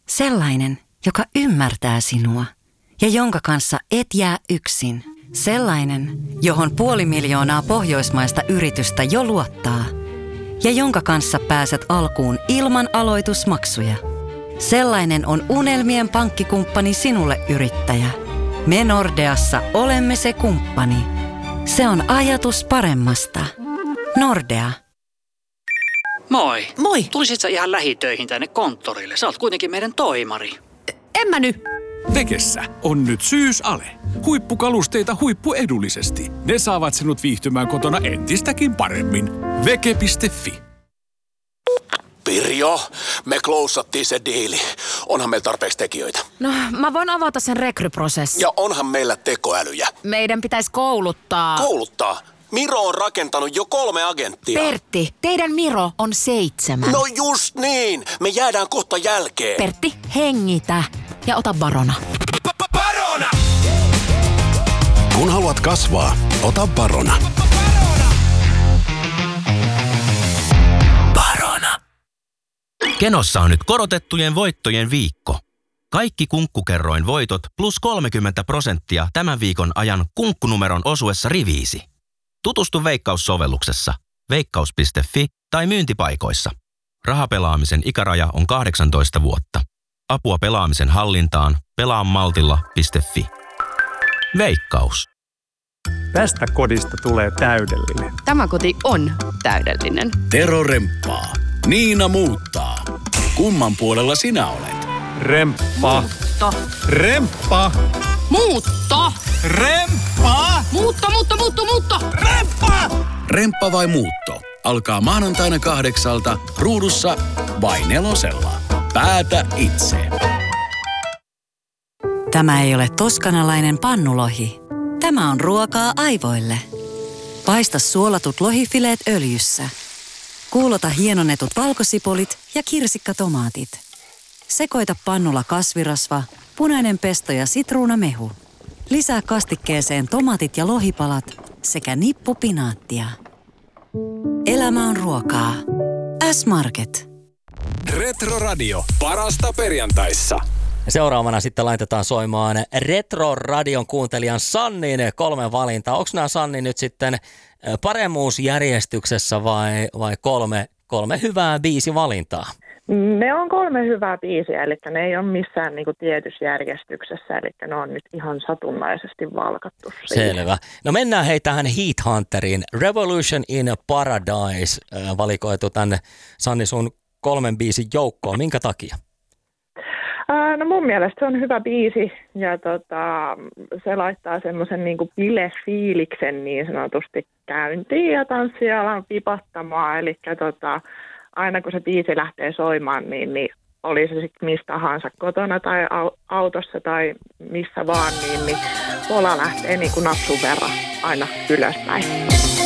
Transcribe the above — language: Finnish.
Sellainen, joka ymmärtää sinua ja jonka kanssa et jää yksin. Sellainen, johon 500 000 pohjoismaista yritystä jo luottaa ja jonka kanssa pääset alkuun ilman aloitusmaksuja. Sellainen on unelmien pankkikumppani sinulle, yrittäjä. Me Nordeassa olemme se kumppani. Se on ajatus paremmasta. Nordea. Moi. Moi. Tulisit sä ihan lähitöihin tänne konttorille? Sä oot kuitenkin meidän toimari. En mä nyt. Vekessä on nyt syysale. Huippukalusteita huippuedullisesti. Ne saavat sinut viihtymään kotona entistäkin paremmin. Veke.fi. Pirjo, me klousattiin se diili. Onhan meillä tarpeeksi tekijöitä. No, mä voin avata sen rekryprosessin. Ja onhan meillä tekoälyjä. Meidän pitäisi kouluttaa. Kouluttaa? Miro on rakentanut jo 3 agenttia. Pertti, teidän Miro on 7. No just niin. Me jäädään kohta jälkeen. Pertti, hengitä ja ota Barona. Barona! Kun haluat kasvaa, ota Barona. Barona. Kenossa on nyt korotettujen voittojen viikko. Kaikki Kunkkukerroin voitot plus 30% tämän viikon ajan kunkkunumeron osuessa riviisi. Tutustu Veikkaus-sovelluksessa, veikkaus.fi tai myyntipaikoissa. Rahapelaamisen ikäraja on 18 vuotta. Apua pelaamisen hallintaan pelaamaltilla.fi. Veikkaus. Tästä kodista tulee täydellinen. Tämä koti on täydellinen. Tero remppaa. Niina muuttaa. Kumman puolella sinä olet? Remppa. Muutto. Remppa. Muutto. Remppa. Muutto. Remppa. Remppa vai muutto? Alkaa maanantaina 8 ruudussa vai 4. Päätä itse. Tämä ei ole toskanalainen pannulohi. Tämä on ruokaa aivoille. Paista suolatut lohifileet öljyssä. Kuulota hienonnetut valkosipulit ja kirsikkatomaatit. Sekoita pannulla kasvirasva, punainen pesto ja sitruunamehu. Lisää kastikkeeseen tomaatit ja lohipalat sekä nippu pinaattia. Elämä on ruokaa. S-Market. Retro Radio. Parasta perjantaissa. Seuraavana sitten laitetaan soimaan Retro-radion kuuntelijan Sannin 3 valintaa. Onko nämä Sanni nyt sitten paremmuusjärjestyksessä vai 3 hyvää biisivalintaa? Ne on 3 hyvää biisiä, eli ne ei ole missään niinku tietyssä järjestyksessä, eli ne on nyt ihan satunnaisesti valkattu siihen. Selvä. No mennään hei tähän Heathunteriin. Revolution in Paradise valikoitu tänne Sanni sun 3 biisin joukkoon. Minkä takia? No mun mielestä se on hyvä biisi ja se laittaa semmoisen niinku bilefiiliksen niin sanotusti käyntiin ja tanssialan pipattamaan. Eli aina kun se biisi lähtee soimaan, niin oli se sitten mistä tahansa kotona tai autossa tai missä vaan, niin pola lähtee niin kuin napsun verran aina ylöspäin.